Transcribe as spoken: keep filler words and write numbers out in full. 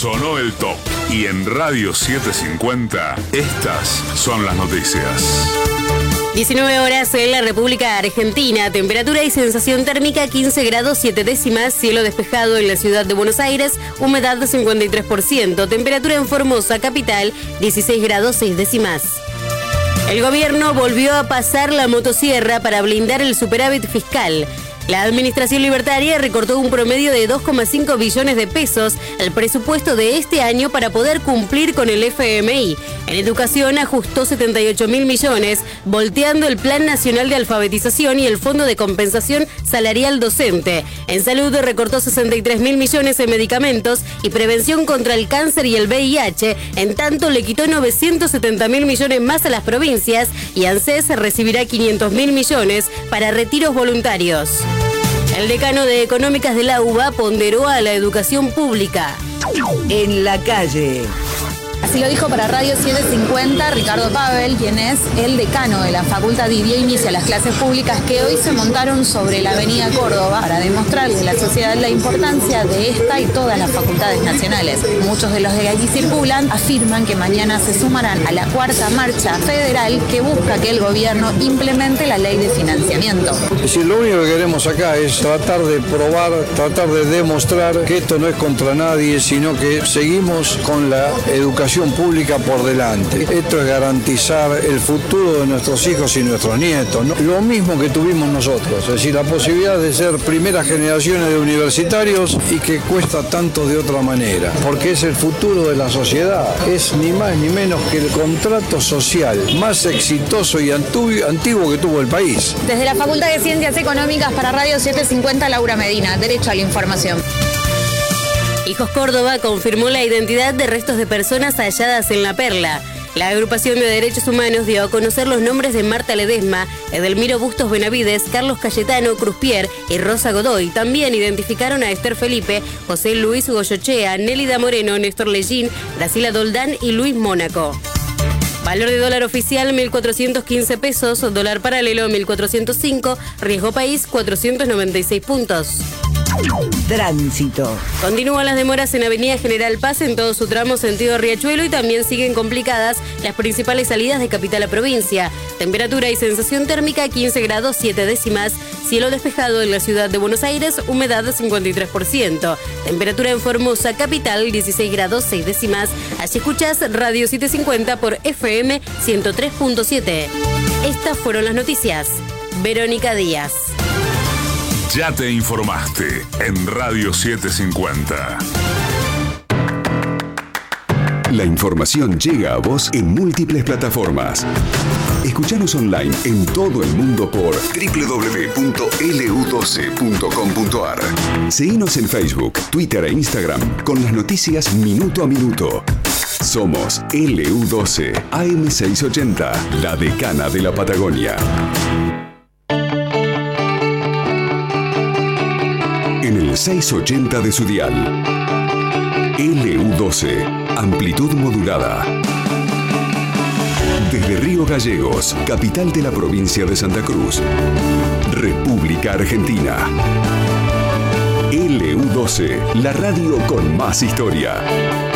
Sonó el top. Y en Radio setecientos cincuenta, estas son las noticias. diecinueve horas en la República Argentina, temperatura y sensación térmica quince grados siete décimas, cielo despejado en la ciudad de Buenos Aires, humedad de cincuenta y tres por ciento, temperatura en Formosa, capital, dieciséis grados seis décimas. El gobierno volvió a pasar la motosierra para blindar el superávit fiscal. La administración libertaria recortó un promedio de dos coma cinco billones de pesos al presupuesto de este año para poder cumplir con el F M I. En educación ajustó setenta y ocho mil millones, volteando el Plan Nacional de Alfabetización y el Fondo de Compensación Salarial Docente. En salud recortó sesenta y tres mil millones en medicamentos y prevención contra el cáncer y el V I H. En tanto, le quitó novecientos setenta mil millones más a las provincias y ANSES recibirá quinientos mil millones para retiros voluntarios. El decano de Económicas de la U B A ponderó a la educación pública. En la calle. Así lo dijo para Radio setecientos cincuenta Ricardo Pavel, quien es el decano de la facultad y dio inicio a las clases públicas que hoy se montaron sobre la avenida Córdoba para demostrarle a la sociedad la importancia de esta y todas las facultades nacionales. Muchos de los que allí circulan afirman que mañana se sumarán a la cuarta marcha federal que busca que el gobierno implemente la ley de financiamiento. Es decir, lo único que queremos acá es tratar de probar, tratar de demostrar que esto no es contra nadie, sino que seguimos con la educación pública por delante. Esto es garantizar el futuro de nuestros hijos y nuestros nietos, ¿no? Lo mismo que tuvimos nosotros, es decir, la posibilidad de ser primeras generaciones de universitarios y que cuesta tanto de otra manera, porque es el futuro de la sociedad, es ni más ni menos que el contrato social más exitoso y antiguo que tuvo el país. Desde la Facultad de Ciencias Económicas para Radio setecientos cincuenta, Laura Medina, derecho a la información. Hijos Córdoba confirmó la identidad de restos de personas halladas en La Perla. La agrupación de derechos humanos dio a conocer los nombres de Marta Ledesma, Edelmiro Bustos Benavides, Carlos Cayetano, Cruzpier y Rosa Godoy. También identificaron a Esther Felipe, José Luis Goyochea, Nélida Moreno, Néstor Lellín, Gracila Doldán y Luis Mónaco. Valor de dólar oficial mil cuatrocientos quince pesos, dólar paralelo mil cuatrocientos cinco, riesgo país cuatrocientos noventa y seis puntos. Tránsito. Continúan las demoras en Avenida General Paz en todo su tramo sentido Riachuelo y también siguen complicadas las principales salidas de capital a provincia. Temperatura y sensación térmica quince grados siete décimas, cielo despejado en la ciudad de Buenos Aires, humedad cincuenta y tres por ciento. Temperatura en Formosa, capital dieciséis grados seis décimas. Allí escuchás Radio setecientos cincuenta por F M ciento tres punto siete. Estas fueron las noticias. Verónica Díaz. Ya te informaste en Radio setecientos cincuenta. La información llega a vos en múltiples plataformas. Escuchanos online en todo el mundo por doble u doble u doble u punto l u doce punto com punto a r. Seguinos en Facebook, Twitter e Instagram con las noticias minuto a minuto. Somos L U doce, A M seiscientos ochenta, la decana de la Patagonia. En el seiscientos ochenta de su dial. L U doce, amplitud modulada. Desde Río Gallegos, capital de la provincia de Santa Cruz, República Argentina. L U doce, la radio con más historia.